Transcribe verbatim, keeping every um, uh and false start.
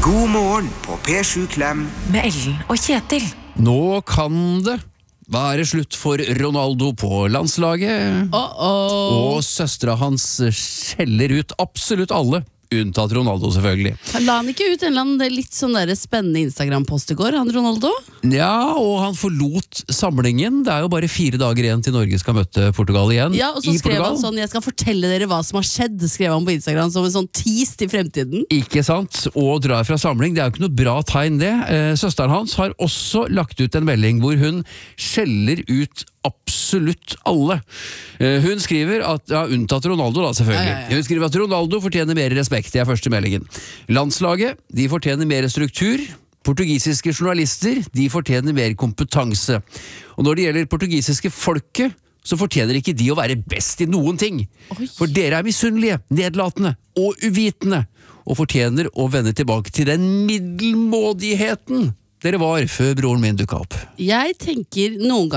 God morgen på P sju Klem med Ellen og Kjetil. Nå kan det være slutt for Ronaldo på landslaget. Oh, oh. Og søstra hans skjeller ut absolutt alle, unntatt Ronaldo selvfølgelig. La han ikke ut en eller annen litt sånn der spennende Instagram-post i går, han Ronaldo? Ja, og han forlot samlingen. Det er jo bare fire dager igjen til Norge skal møte Portugal igjen. Ja, og så I skrev Portugal. han sånn, jeg skal fortelle dere hva som har skjedd, skrev han på Instagram som en sånn tease til fremtiden. Ikke sant? Og drar fra samling, det er jo ikke noe bra tegn det. Eh, søsteren hans har også lagt ut en melding hvor hun skjeller ut absolutt alle. Eh, hun skriver at, ja, unntatt Ronaldo da selvfølgelig. Ja, ja, ja. Hun skriver at Ronaldo fortjener mer respekt, det er første meldingen. Landslaget, de fortjener mer struktur. Portugisiske journalister, de fortjener mer kompetanse. Og når det gjelder portugisiske folket, så fortjener ikke de å være best i noen ting. Oi. For dere er misunnelige, nedlatende og uvitende, og fortjener å vende tilbake til den middelmådigheten dere var før broren min dukket opp. Jeg tenker noen ganger